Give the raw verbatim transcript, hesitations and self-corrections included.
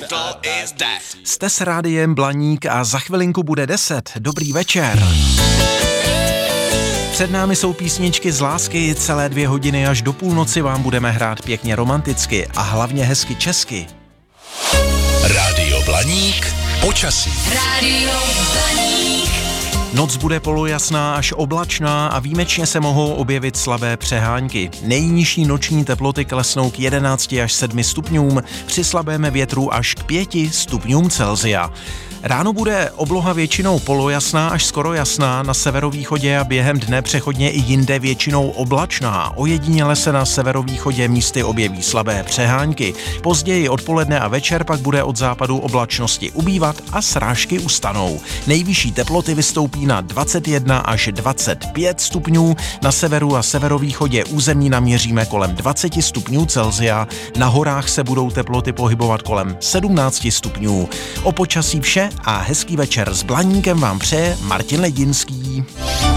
Jste s rádiem Blaník a za chvilinku bude deset. Dobrý večer. Před námi jsou písničky z lásky, celé dvě hodiny až do půlnoci vám budeme hrát pěkně romanticky a hlavně hezky česky. Rádio Blaník, počasí. Rádio Blaník. Noc bude polojasná až oblačná a výjimečně se mohou objevit slabé přehánky. Nejnižší noční teploty klesnou k jedenácti až sedmi stupňům, při slabém větru až k pěti stupňům Celsia. Ráno bude obloha většinou polojasná až skoro jasná, na severovýchodě a během dne přechodně i jinde většinou oblačná. Ojediněle se na severovýchodě místy objeví slabé přehánky. Později odpoledne a večer pak bude od západu oblačnosti ubývat a srážky ustanou. Nejvyšší teploty vystoupí na dvacet jedna až dvacet pět stupňů, na severu a severovýchodě území naměříme kolem dvacet stupňů Celsia, na horách se budou teploty pohybovat kolem sedmnáct stupňů. O počasí vše a hezký večer s Blaníkem vám přeje Martin Ledinský.